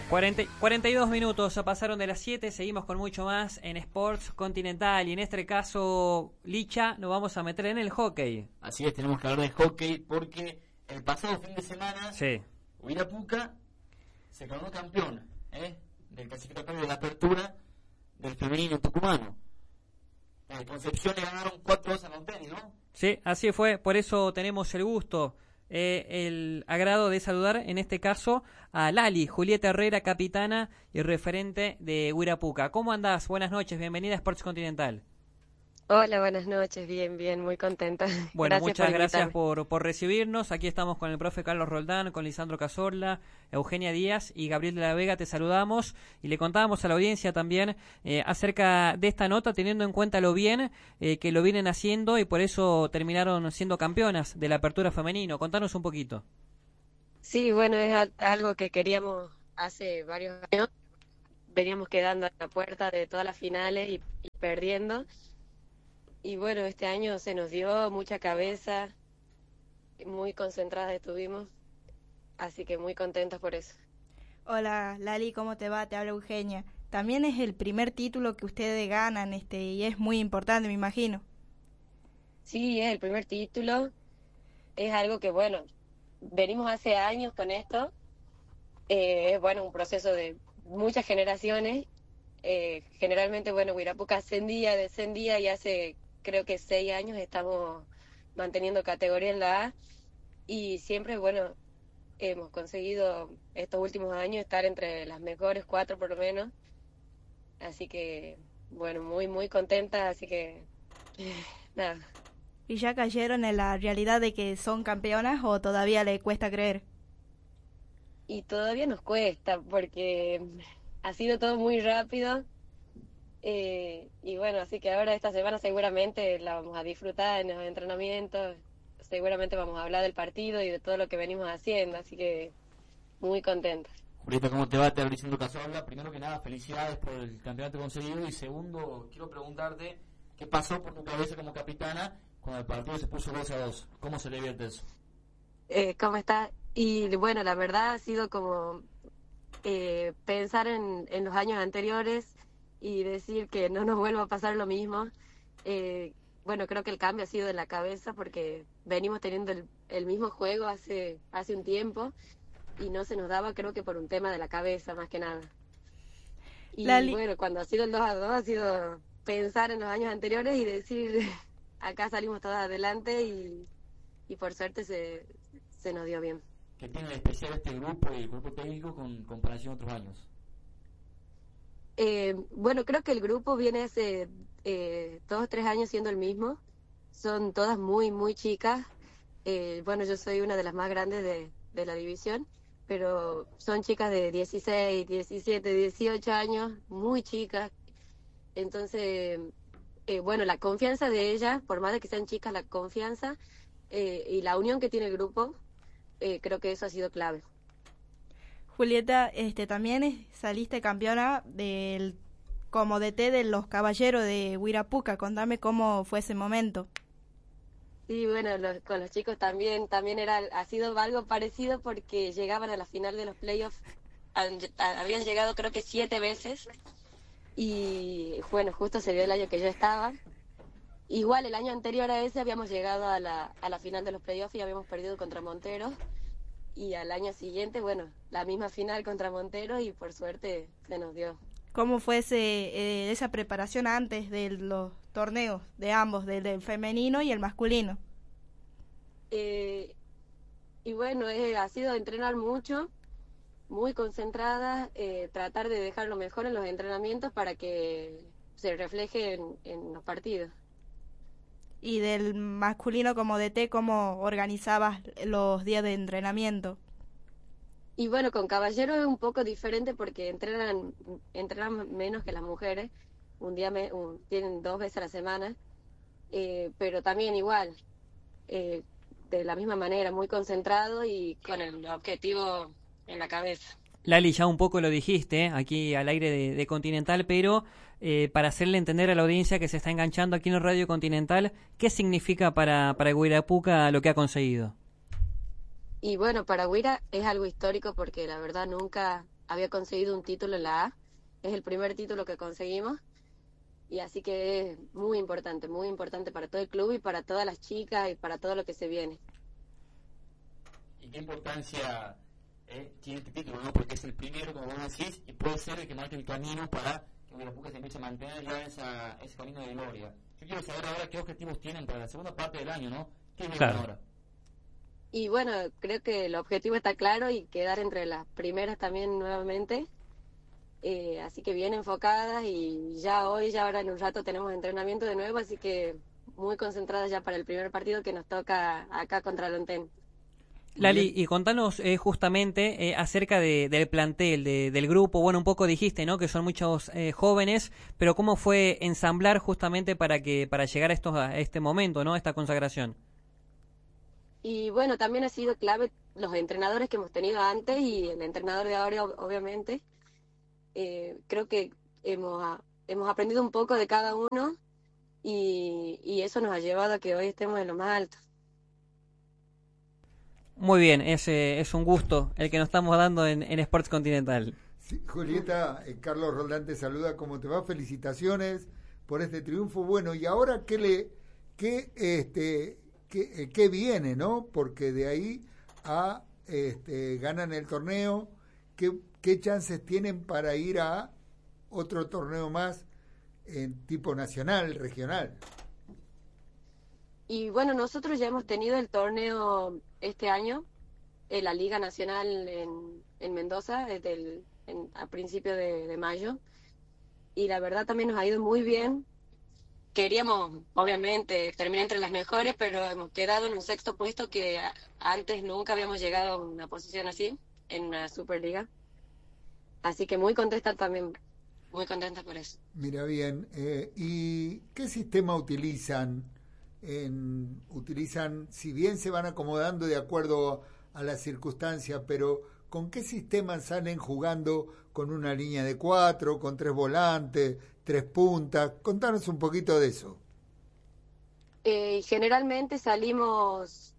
42 minutos pasaron de las 7, seguimos con mucho más en Sports Continental y en este caso, Licha, nos vamos a meter en el hockey. Así es, tenemos que hablar de hockey porque el pasado fin de semana Wirapuka se coronó campeón del clasificatorio de la apertura del femenino tucumano. Concepción le ganaron 4-2 a Monteni, ¿no? Sí, así fue, por eso tenemos el gusto, el agrado de saludar en este caso a Lali, Julieta Herrera, capitana y referente de Wirapuka. ¿Cómo andás? Buenas noches, bienvenida a Sports Continental. Hola, buenas noches, bien, muy contenta. Bueno, muchas gracias por recibirnos. Aquí estamos con el profe Carlos Roldán, con Lisandro Cazorla, Eugenia Díaz y Gabriel de la Vega. Te saludamos y le contábamos a la audiencia también acerca de esta nota, teniendo en cuenta lo bien que lo vienen haciendo y por eso terminaron siendo campeonas de la apertura femenino. Contanos un poquito. Sí, bueno, es algo que queríamos hace varios años. Veníamos quedando a la puerta de todas las finales y perdiendo. Y bueno, este año se nos dio mucha cabeza, muy concentradas estuvimos, así que muy contentos por eso. Hola Lali, ¿cómo te va? Te habla Eugenia. También es el primer título que ustedes ganan y es muy importante, me imagino. Sí, es el primer título, es algo que bueno, venimos hace años con esto, es bueno, un proceso de muchas generaciones, generalmente bueno, Wirapuka ascendía, descendía y hace creo que 6 años estamos manteniendo categoría en la A y siempre, bueno, hemos conseguido estos últimos años estar entre las mejores 4 por lo menos, así que, bueno, muy contenta, así que, nada. ¿Y ya cayeron en la realidad de que son campeonas o todavía le cuesta creer? Y todavía nos cuesta porque ha sido todo muy rápido. Y bueno, así que ahora esta semana seguramente la vamos a disfrutar en los entrenamientos, seguramente vamos a hablar del partido y de todo lo que venimos haciendo, así que muy contenta. Julieta, ¿cómo te va? Te habla Lisandro Cazorla. Primero que nada, felicidades por el campeonato conseguido y segundo, quiero preguntarte qué pasó por tu cabeza como capitana cuando el partido se puso 2-2. ¿Cómo se le vierte eso? ¿Cómo está? Y bueno, la verdad ha sido como pensar en los años anteriores y decir que no nos vuelva a pasar lo mismo. Bueno, creo que el cambio ha sido en la cabeza porque venimos teniendo el mismo juego hace un tiempo y no se nos daba, creo que por un tema de la cabeza más que nada. Y bueno, cuando ha sido el 2-2 ha sido pensar en los años anteriores y decir acá salimos todas adelante y por suerte se nos dio bien. ¿Qué tiene de especial este grupo y el cuerpo técnico con comparación a otros años? Bueno, creo que el grupo viene hace 2 o 3 años siendo el mismo. Son todas muy chicas. Bueno, yo soy una de las más grandes de la división, pero son chicas de 16, 17, 18 años, muy chicas. Entonces, bueno, la confianza de ellas, por más de que sean chicas, la confianza y la unión que tiene el grupo, creo que eso ha sido clave. Julieta, también saliste campeona como DT de los Caballeros de Wirapuka. Contame cómo fue ese momento. Sí, bueno, con los chicos también ha sido algo parecido porque llegaban a la final de los playoffs, habían llegado creo que 7 veces y bueno, justo se dio el año que yo estaba. Igual el año anterior a ese habíamos llegado a la final de los playoffs y habíamos perdido contra Montero. Y al año siguiente, bueno, la misma final contra Montero y por suerte se nos dio. ¿Cómo fue esa preparación antes de los torneos de ambos, del femenino y el masculino? Y bueno, ha sido entrenar mucho, muy concentrada, tratar de dejar lo mejor en los entrenamientos para que se refleje en los partidos. Y del masculino como DT, ¿cómo organizabas los días de entrenamiento? Y bueno, con Caballero es un poco diferente porque entrenan menos que las mujeres, tienen 2 veces a la semana, pero también igual, de la misma manera, muy concentrado y con el objetivo en la cabeza. Lali, ya un poco lo dijiste aquí al aire de Continental, pero para hacerle entender a la audiencia que se está enganchando aquí en el Radio Continental, ¿qué significa para Wirapuka lo que ha conseguido? Y bueno, para Wira es algo histórico porque la verdad nunca había conseguido un título en la A. Es el primer título que conseguimos. Y así que es muy importante para todo el club y para todas las chicas y para todo lo que se viene. ¿Y qué importancia tiene este título, no? Porque es el primero, como vos decís, y puede ser el que marque el camino para que Huirapuca se empiece a mantener ya ese camino de gloria. Yo quiero saber ahora qué objetivos tienen para la segunda parte del año, ¿no? ¿Qué viene ahora? Y bueno, creo que el objetivo está claro y quedar entre las primeras también nuevamente. Así que bien enfocadas y ya ahora en un rato tenemos entrenamiento de nuevo, así que muy concentradas ya para el primer partido que nos toca acá contra Lonten. Lali, y contanos justamente acerca del plantel, del grupo. Bueno, un poco dijiste, ¿no?, que son muchos jóvenes, pero ¿cómo fue ensamblar justamente para llegar a este momento, ¿no?, esta consagración? Y bueno, también ha sido clave los entrenadores que hemos tenido antes y el entrenador de ahora, obviamente. Creo que hemos aprendido un poco de cada uno y eso nos ha llevado a que hoy estemos en lo más alto. Muy bien, es un gusto el que nos estamos dando en Sports Continental. Sí, Julieta, Carlos Roldán te saluda, ¿cómo te va? Felicitaciones por este triunfo. Bueno, y ahora qué viene, ¿no? Porque de ahí a ganan el torneo, ¿qué chances tienen para ir a otro torneo más en tipo nacional, regional? Y bueno, nosotros ya hemos tenido el torneo este año, en la Liga Nacional en Mendoza, a principios de mayo, y la verdad también nos ha ido muy bien. Queríamos, obviamente, terminar entre las mejores, pero hemos quedado en un sexto puesto que antes nunca habíamos llegado a una posición así, en una Superliga. Así que muy contenta también, muy contenta por eso. Mira bien, ¿y qué sistema utilizan? Si bien se van acomodando de acuerdo a las circunstancias, pero ¿con qué sistema salen jugando? ¿Con una línea de 4, con 3 volantes, 3 puntas? Contanos un poquito de eso. Generalmente salimos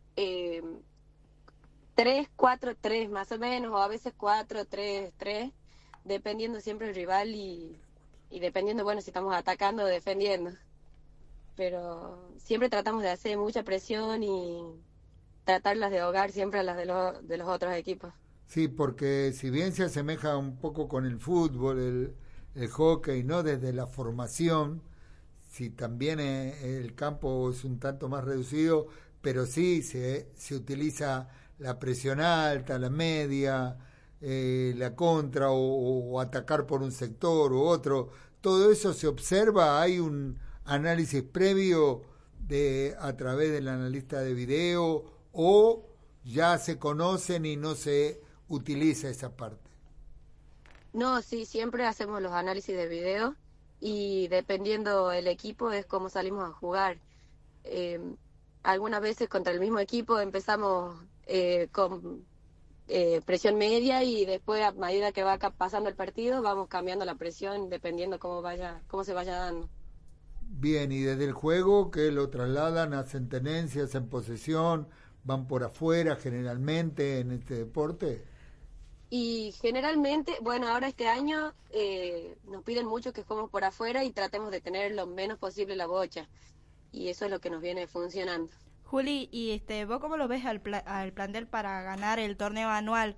3-4-3 más o menos, o a veces 4-3-3, dependiendo siempre del rival y dependiendo, bueno, si estamos atacando o defendiendo. Pero siempre tratamos de hacer mucha presión y tratarlas de ahogar siempre a las de los otros equipos. Sí, porque si bien se asemeja un poco con el fútbol, el hockey, ¿no? Desde la formación, si también el campo es un tanto más reducido, pero sí se utiliza la presión alta, la media, la contra o atacar por un sector u otro. Todo eso se observa, hay un análisis previo a través del analista de video, o ya se conocen y no se utiliza esa parte. No, sí, siempre hacemos los análisis de video y dependiendo el equipo es como salimos a jugar. Algunas veces contra el mismo equipo empezamos con presión media y después a medida que va pasando el partido vamos cambiando la presión dependiendo cómo se vaya dando. Bien, y desde el juego, ¿qué lo trasladan? ¿Hacen tenencias, en posesión? ¿Van por afuera generalmente en este deporte? Y generalmente, bueno, ahora este año nos piden mucho que juguemos por afuera y tratemos de tener lo menos posible la bocha. Y eso es lo que nos viene funcionando. Juli, ¿y vos cómo lo ves al plantel para ganar el torneo anual?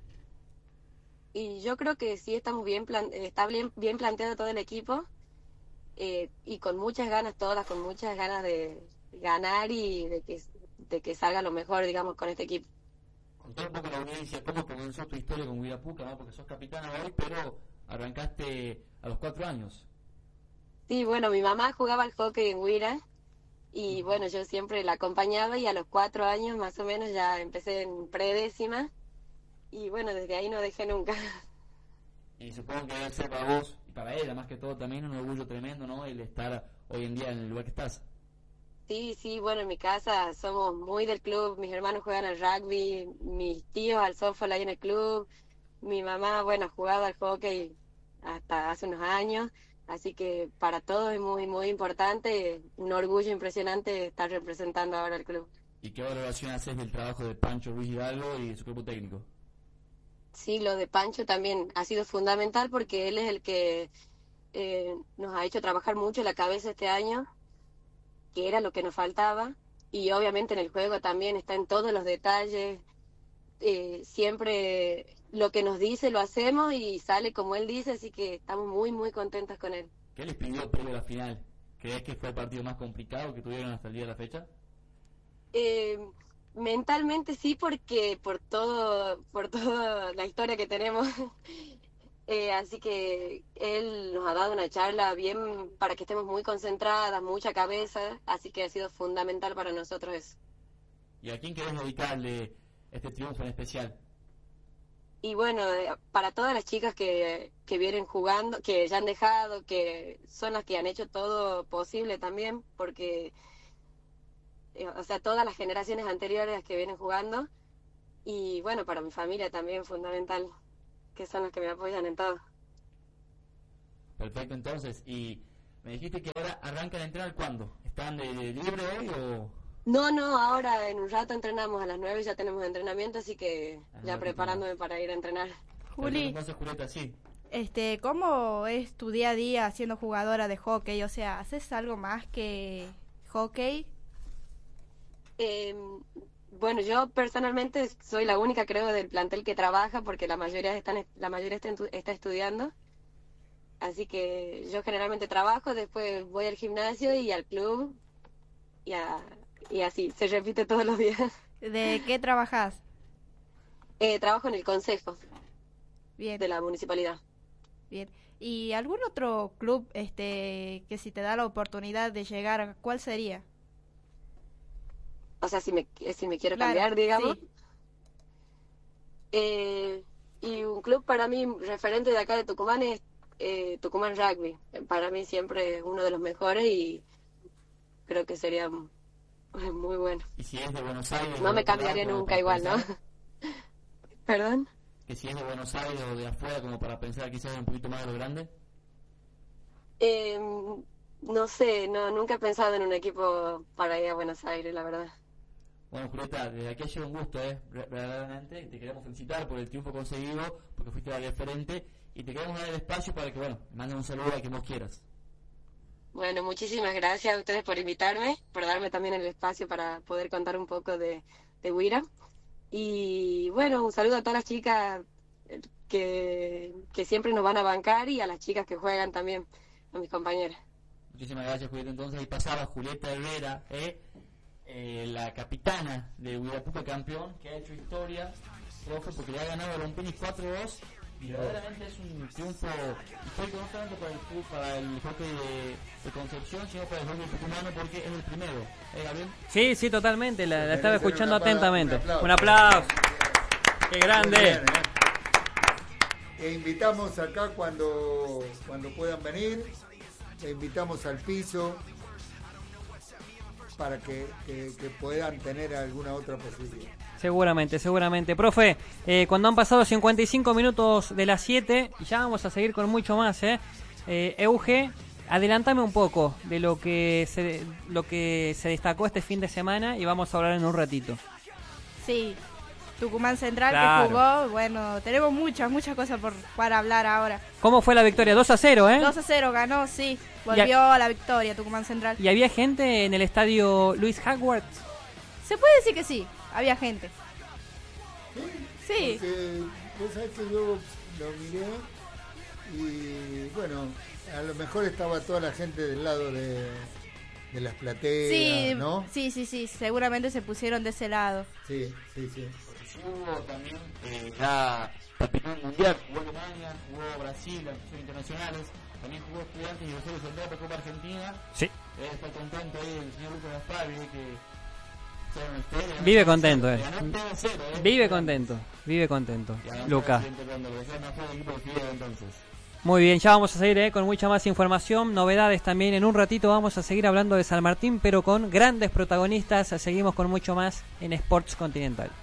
Y yo creo que sí estamos está bien planteado todo el equipo. Y con muchas ganas con muchas ganas de ganar y de que salga lo mejor, digamos, con este equipo. Contá un poco a la audiencia cómo comenzó tu historia con Huirapuca, ¿no? Porque sos capitana hoy, pero arrancaste a los 4 años. Sí, bueno, mi mamá jugaba al hockey en Huira y bueno, yo siempre la acompañaba y a los 4 años más o menos ya empecé en predécima y bueno, desde ahí no dejé nunca. Y supongo que debe ser para vos y para ella, más que todo, también un orgullo tremendo, ¿no? El estar hoy en día en el lugar que estás. Sí, bueno, en mi casa somos muy del club, mis hermanos juegan al rugby, mis tíos al softball ahí en el club, mi mamá, bueno, jugaba al hockey hasta hace unos años, así que para todos es muy, muy importante, un orgullo impresionante estar representando ahora al club. ¿Y qué valoración haces del trabajo de Pancho Ruiz Hidalgo y de su cuerpo técnico? Sí, lo de Pancho también ha sido fundamental porque él es el que nos ha hecho trabajar mucho la cabeza este año, que era lo que nos faltaba, y obviamente en el juego también está en todos los detalles, siempre lo que nos dice lo hacemos y sale como él dice, así que estamos muy, muy contentos con él. ¿Qué les pidió previo a la final? ¿Crees que fue el partido más complicado que tuvieron hasta el día de la fecha? Mentalmente sí, porque por toda la historia que tenemos, así que él nos ha dado una charla bien para que estemos muy concentradas, mucha cabeza, así que ha sido fundamental para nosotros eso. ¿Y a quién querés dedicarle este triunfo en especial? Y bueno, para todas las chicas que vienen jugando, que ya han dejado, que son las que han hecho todo posible también, porque o sea, todas las generaciones anteriores que vienen jugando, y bueno, para mi familia también fundamental, que son los que me apoyan en todo. Perfecto, entonces, y me dijiste que ahora arrancan a entrenar ¿cuándo? ¿Están de libre hoy o...? No, ahora en un rato entrenamos a las 9, ya tenemos entrenamiento, así que ya preparándome para ir a entrenar. Juli, entonces, Julieta, sí. ¿Cómo es tu día a día siendo jugadora de hockey? O sea, ¿haces algo más que hockey? Bueno, yo personalmente soy la única, creo, del plantel que trabaja, porque la mayoría está estudiando. Así que yo generalmente trabajo, después voy al gimnasio y al club, y así, se repite todos los días. ¿De qué trabajas? Trabajo en el consejo. Bien. De la municipalidad. Bien. ¿Y algún otro club que si te da la oportunidad de llegar, cuál sería? O sea, si me quiero cambiar, digamos. Sí. Y un club para mí referente de acá de Tucumán es Tucumán Rugby. Para mí siempre es uno de los mejores y creo que sería muy bueno. ¿Y si es de Buenos Aires? No me cambiaría nunca igual, ¿no? ¿Perdón? ¿Que si es de Buenos Aires o de afuera, como para pensar quizás un poquito más de lo grande? No sé, nunca he pensado en un equipo para ir a Buenos Aires, la verdad. Bueno, Julieta, desde aquí ha sido un gusto, verdaderamente. Te queremos felicitar por el triunfo conseguido, porque fuiste la referente, y te queremos dar el espacio para que, bueno, mandes un saludo a quien vos quieras. Bueno, muchísimas gracias a ustedes por invitarme, por darme también el espacio para poder contar un poco de Huira. Y bueno, un saludo a todas las chicas que siempre nos van a bancar y a las chicas que juegan también, a mis compañeras. Muchísimas gracias, Julieta. Entonces ahí pasaba Julieta Herrera, la capitana de Huirapuca campeón, que ha hecho historia, profe, porque le ha ganado a Lompini 4-2. Y verdaderamente es un triunfo histórico, no solamente para el club, para el hockey de Concepción, sino para el hockey tucumano, porque es el primero. Gabriel? Sí, totalmente, la estaba escuchando atentamente. Un aplauso. ¡Qué grande! Bien, invitamos acá cuando puedan venir, invitamos al piso para que puedan tener alguna otra posibilidad. Seguramente. Profe, cuando han pasado 55 minutos de las 7, ya vamos a seguir con mucho más. Euge, adelántame un poco de lo que se destacó este fin de semana y vamos a hablar en un ratito. Sí, Tucumán Central, claro, que jugó, bueno, tenemos muchas cosas para hablar ahora. ¿Cómo fue la victoria? 2-0, 2-0 ganó, sí, volvió a la victoria Tucumán Central. ¿Y había gente en el estadio Luis Hagwart? Se puede decir que sí, había gente. Sí. Porque vos sabés que yo lo miré y bueno, a lo mejor estaba toda la gente del lado de las plateas, sí, ¿no? Sí, seguramente se pusieron de ese lado. Sí. Hubo también ya campeón mundial, jugó Alemania, jugó Brasil, las selecciones internacionales, también jugó Estudiantes y Rosario Central por Copa Argentina. Sí. Está contento ahí el señor Lucas Gaspar, que vive contento, Vive contento, Lucas. Muy bien, ya vamos a seguir con mucha más información, novedades también. En un ratito vamos a seguir hablando de San Martín, pero con grandes protagonistas. Seguimos con mucho más en Sports Continental.